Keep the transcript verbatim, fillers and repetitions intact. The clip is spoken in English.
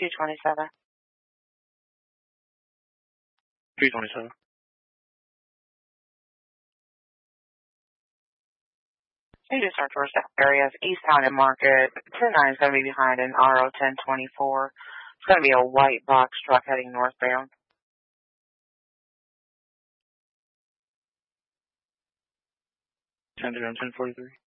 two twenty-seven. two twenty-seven. You just start towards that area of East Highland Market. ten nine is going to be behind an R O ten twenty-four. It's going to be a white box truck heading northbound. ten zero ten forty-three.